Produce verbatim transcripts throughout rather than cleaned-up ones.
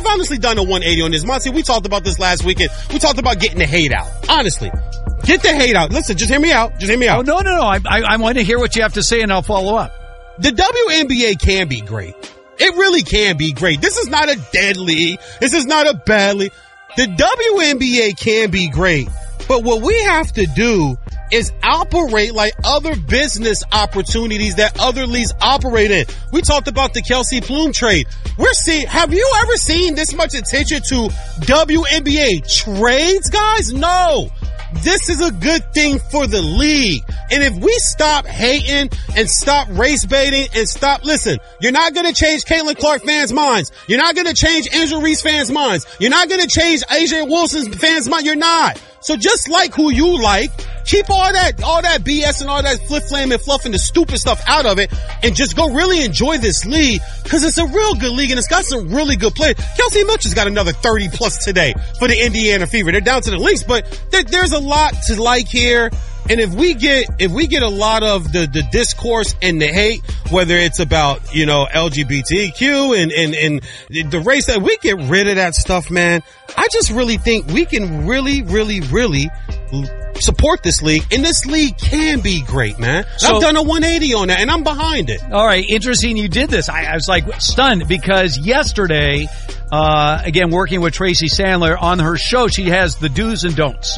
I've honestly done a one eighty on this. Monty, we talked about this last weekend. We talked about getting the hate out. Honestly. Get the hate out. Listen, just hear me out. Just hear me out. Oh, no, no, no. I, I, I want to hear what you have to say, and I'll follow up. The W N B A can be great. It really can be great. This is not a dead league. This is not a bad league. The W N B A can be great. But what we have to do is operate like other business opportunities that other leagues operate in. We talked about the Kelsey Plume trade. We're seeing, have you ever seen this much attention to W N B A trades, guys? No. This is a good thing for the league. And if we stop hating and stop race baiting and stop, listen, you're not going to change Caitlin Clark fans' minds. You're not going to change Angel Reese fans' minds. You're not going to change A J Wilson's fans' mind. You're not. So just like who you like, keep all that, all that B S and all that flip flame and fluff and the stupid stuff out of it and just go really enjoy this league because it's a real good league and it's got some really good players. Kelsey Mitchell's got another thirty plus today for the Indiana Fever. They're down to the Lynx, but there, there's a lot to like here. And if we get, if we get a lot of the, the discourse and the hate, whether it's about, you know, L G B T Q and, and, and the race, that we get rid of that stuff, man. I just really think we can really, really, really support this league, and this league can be great, man. So, I've done a one eighty on that, and I'm behind it. All right, interesting you did this. I, I was like stunned because yesterday, uh, again, working with Tracy Sandler on her show, she has the do's and don'ts.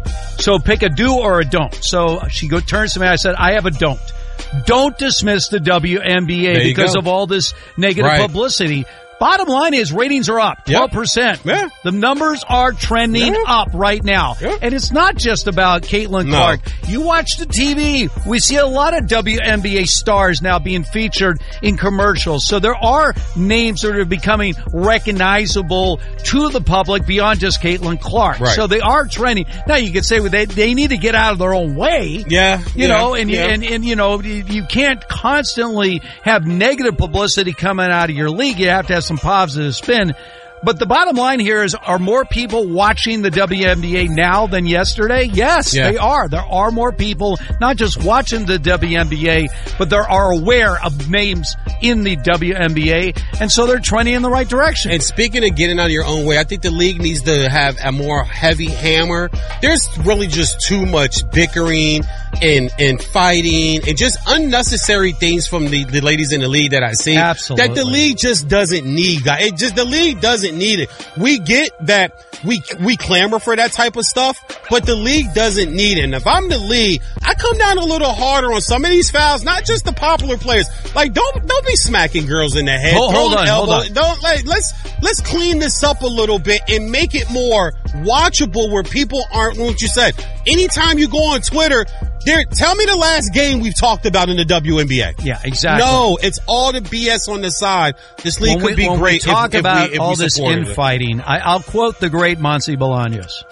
So pick a do or a don't. So she go turns to me. I said, I have a don't. Don't dismiss the W N B A because go. of all this negative right. publicity. Bottom line is ratings are up, twelve percent. Yep. Yeah. The numbers are trending yeah. up right now. Yeah. And it's not just about Caitlin no. Clark. You watch the T V. We see a lot of W N B A stars now being featured in commercials. So there are names that are becoming recognizable to the public beyond just Caitlin Clark. Right. So they are trending. Now you could say well, they, they need to get out of their own way. Yeah. You yeah, know, and, yeah. and, and, you know, you can't constantly have negative publicity coming out of your league. You have to have some positive spin. But the bottom line here is, are more people watching the W N B A now than yesterday? Yes, yeah. they are. There are more people not just watching the W N B A, but they are aware of names in the W N B A, and so they're trending in the right direction. And speaking of getting out of your own way, I think the league needs to have a more heavy hammer. There's really just too much bickering and and fighting and just unnecessary things from the, the ladies in the league that I see. Absolutely. That the league just doesn't need, guys. It just, the league doesn't need it. We get that we, we clamor for that type of stuff, but the league doesn't need it. And if I'm the league, I come down a little harder on some of these fouls, not just the popular players. Like, don't, don't be smacking girls in the head. Hold, hold on, elbow. hold on. Don't, like, let's, let's clean this up a little bit and make it more watchable where people aren't, what you said. Anytime you go on Twitter, there, tell me the last game we've talked about in the W N B A. Yeah, exactly. No, it's all the B S on the side. This league when could we, be when great. We talk if, about if we, if all we this infighting. I, I'll quote the great Monty Bolaños.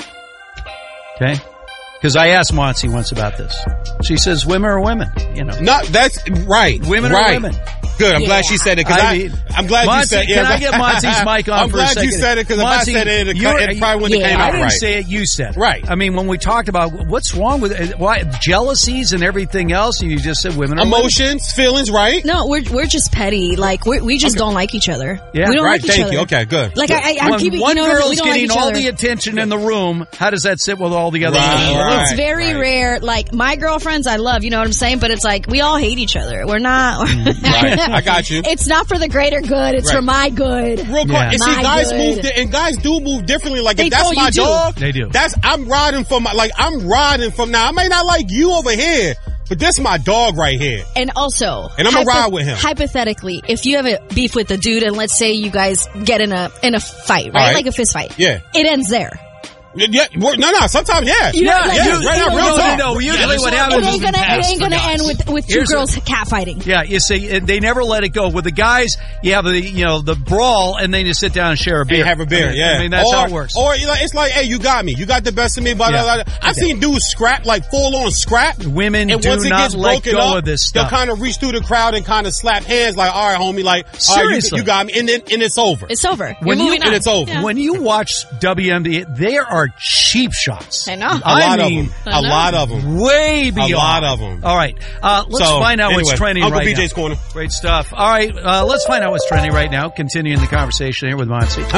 Okay, because I asked Monty once about this. She says, "Women are women." You know, not that's right. Women right. are women. Good. I'm yeah. glad she said it because I, I, I'm glad Monty, you said it. Can yeah, I get Monty's mic on I'm for a second? I'm glad you said it because if I said it, it, it probably wouldn't yeah, have came out I didn't right. say it. You said it. Right. I mean, when we talked about what's wrong with it, why jealousies and everything else, and you just said women are emotions, women. feelings, right? No, we're we're just petty. Like we we just okay. don't like each other. Yeah. We don't right. like each Thank other. you. Okay. Good. Like good. I, I, I'm when keeping. One you know, girl's we don't getting like all other. the attention in the room. How does that sit with all the other? Right, women? right, it's very right. rare. Like my girlfriends, I love. You know what I'm saying? But it's like we all hate each other. We're not. Right. I got you. It's not for the greater good. It's right. for my good. Real quick. Yeah. And see, my guys good. move, di- and guys do move differently. Like they if that's my dog, they do. That's I'm riding from my, like I'm riding from now. I may not like you over here, but this my dog right here. And also, and I'm gonna ride with him. Hypothetically, if you have a beef with a dude, and let's say you guys get in a in a fight, right? right. Like a fist fight. Yeah. It ends there. Yeah, no, no. Sometimes, yeah, You know, yeah, like, yeah. you- right you now, know, real no, talk. no, no. Usually, yeah, what It happens ain't gonna, is it ain't gonna end with with two Here's girls a, catfighting. Yeah, you see, they never let it go. With the guys, you have the you know the brawl, and then you sit down and share a beer. And have a beer, I mean, yeah. I mean that's or, how it works. Or it's like, hey, you got me. You got the best of me. Blah, Yeah. blah, blah. I've Okay. seen dudes scrap, like full on scrap. Women and do once it not gets let broken go up, of this stuff. They'll kind of reach through the crowd and kind of slap hands, like, all right, homie, like, all right, Seriously. you, you got me, and then and it's over. It's over. When You're you- moving on. and it's over. Yeah. When you watch W N B A, there are cheap shots. I know. A I lot mean, of them. I A know. lot of them. way beyond. A lot of them. All right, uh, let's So, find out what's anyway, trending Uncle right B J's now. Corner. Great stuff. All right, uh, let's find out what's trending right now. Continuing the conversation here with Monty.